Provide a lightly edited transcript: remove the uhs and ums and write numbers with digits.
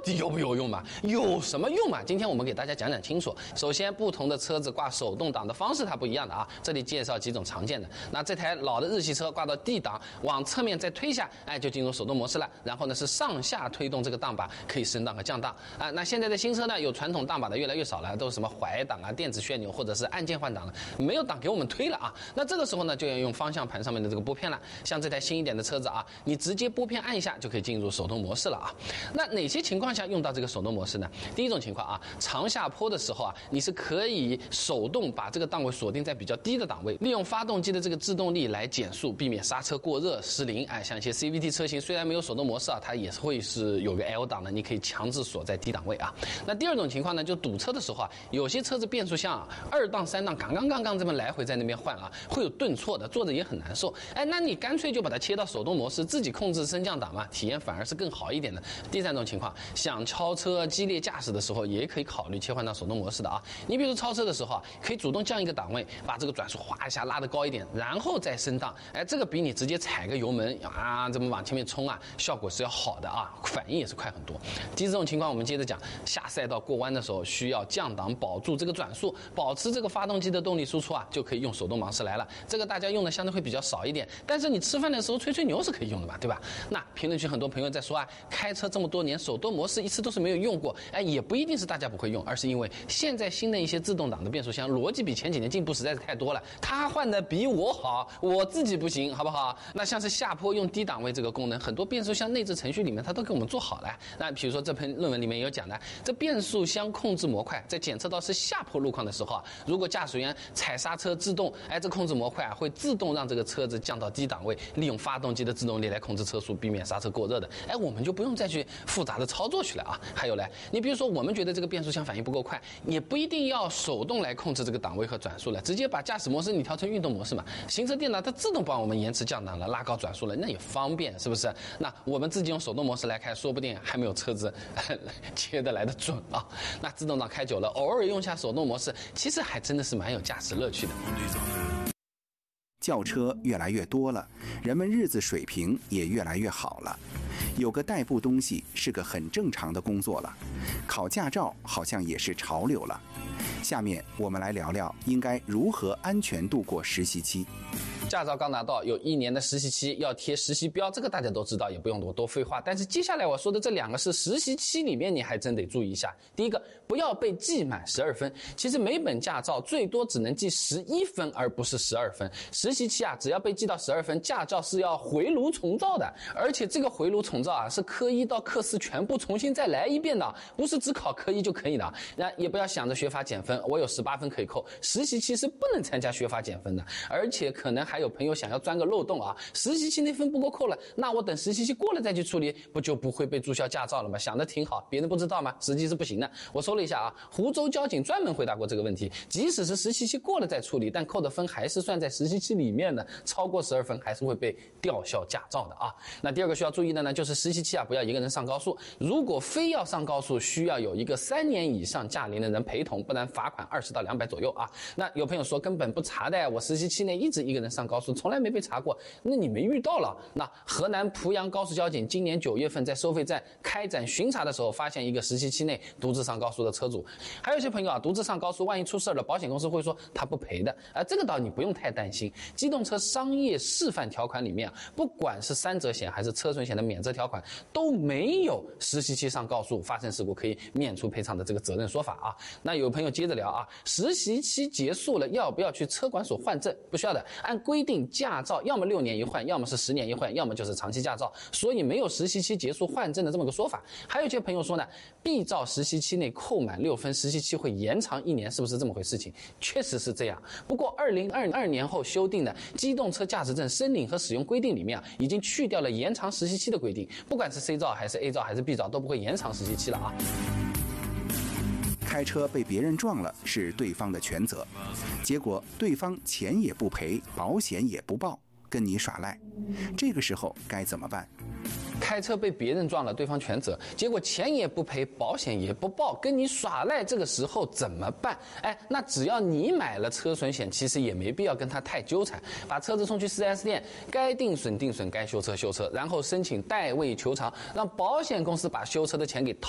底有没有用嘛？有什么用嘛？今天我们给大家讲讲清楚。首先，不同的车子挂手动挡的方式它不一样的啊。这里介绍几种常见的。那这台老的日系车挂到 D 档，往侧面再推下，就进入手动模式了。然后呢是上下推动这个档把，可以升档和降档啊。那现在的新车呢，有传统档把的越来越少了，都是什么怀档啊、电子旋钮或者是按键换挡了，没有档给我们推了啊。那这个时候呢，就要用方向盘上面的这个拨片了。像这台新一点的车子啊，你直接拨片按一下就可以进入手动模式了啊。那哪些情况下用到这个手动模式呢？第一种情况啊，长下坡的时候啊，你是可以手动把这个档位锁定在比较低的档位，利用发动机的这个制动力来减速，避免刹车过热失灵。像一些 CVT 车型虽然没有手动模式啊，它也会是有个 L 档的，你可以强制锁在低档位啊。那第二种情况呢，就堵车的时候啊，有些车子变速箱2档3档刚这么来回在那边换啊，会有顿挫的，坐着也很难受。那你干脆就把它切到手动模式，自己控制升降档嘛，体验反而是更好一点的。第三种情况，想超车激烈驾驶的时候，也可以考虑切换到手动模式的啊。你比如说超车的时候啊，可以主动降一个档位，把这个转速哗一下拉得高一点，然后再升档。这个比你直接踩个油门啊，这么往前面冲啊，效果是要好的啊，反应也是快很多。第四种情况，我们接着讲，下赛道过弯的时候需要降档保住这个转速，保持这个发动机的动力输出啊，就可以用手动模式来了。这个大家用的相对会比较少一点，但是你吃饭的时候吹吹牛是可以用的嘛，对吧？那评论区很多朋友在说啊，开车这么多年，手动模式一次都是没有用过。也不一定是大家不会用，而是因为现在新的一些自动挡的变速箱逻辑比前几年进步实在是太多了，它换的比我好，我自己不行，好不好？那像是下坡用低档位这个功能，很多变速箱内置程序里面它都给我们做好了。那比如说这篇论文里面有讲的，这变速箱控制模块在检测到是下坡路况的时候啊，如果驾驶员踩刹车制动，这控制模块会自动让这个车子降到低档位，利用发动机的制动力来控制车速，避免刹车过热的。我们就不用再去复杂的操作去了啊。还有呢，你比如说我们觉得这个变速箱反应不够快，也不一定要手动来控制这个档位和转速了，直接把驾驶模式你调成运动模式嘛，行车电脑它自动帮我们延迟降档了，拉高转速了，那也方便，是不是？那我们自己用手动模式来开，说不定还没有车子切得来的准啊。那自动挡开久了，偶尔用下手动模式，其实还真的是蛮有驾驶乐趣的。 轿车越来越多了，人们日子水平也越来越好了，有个代步东西是个很正常的工作了，考驾照好像也是潮流了。下面我们来聊聊应该如何安全度过实习期。 驾照刚拿到，有1年的实习期，要贴实习标，这个大家都知道，也不用我多废话。但是接下来我说的这2个是实习期里面你还真得注意一下。第一个，不要被记满12分。其实每本驾照最多只能记11分，而不是12分。实习期啊，只要被记到12分，驾照是要回炉重造的，而且这个回炉重造啊，是科1到科4全部重新再来一遍的，不是只考科1就可以的。那也不要想着学法减分，我有18分可以扣，实习期是不能参加学法减分的，而且可能还有朋友想要钻个漏洞啊，实习期那分不够扣了，那我等实习期过了再去处理，不就不会被注销驾照了吗？想得挺好，别人不知道吗？实际是不行的。我搜了一下啊，湖州交警专门回答过这个问题，即使是实习期过了再处理，但扣的分还是算在实习期里面的，超过12分还是会被吊销驾照的啊。那第二个需要注意的呢，就是实习期啊，不要一个人上高速，如果非要上高速，需要有一个3年以上驾龄的人陪同，不然罚款20到200左右啊。那有朋友说根本不查的，我实习期内一直一个人上高速，从来没被查过，那你没遇到了。那河南濮阳高速交警今年9月份在收费站开展巡查的时候，发现一个实习期内独自上高速的车主。还有一些朋友啊，独自上高速，万一出事了，保险公司会说他不赔的，这个倒你不用太担心。机动车商业示范条款里面啊，不管是3责险还是车损险的免责条款，都没有实习期上高速发生事故可以免除赔偿的这个责任说法啊。那有朋友接着聊啊，实习期结束了要不要去车管所换证？不需要的，按规定驾照要么6年一换，要么是10年一换，要么就是长期驾照，所以没有实习期结束换证的这么个说法。还有一些朋友说呢，B 照实习期内扣满6分，实习期会延长1年，是不是这么回事情？确实是这样。不过2022年后修订的机动车驾驶证申领和使用规定里面啊，已经去掉了延长实习期的规定，不管是 C 照还是 A 照还是 B 照都不会延长实习期了啊。 开车被别人撞了是对方的全责，结果对方钱也不赔，保险也不报，跟你耍赖，这个时候该怎么办？ 开车被别人撞了，对方全责，结果钱也不赔，保险也不报，跟你耍赖，这个时候怎么办？那只要你买了车损险，其实也没必要跟他太纠缠，把车子送去 4S 店，该定损定损，该修车修车，然后申请代位求偿，让保险公司把修车的钱给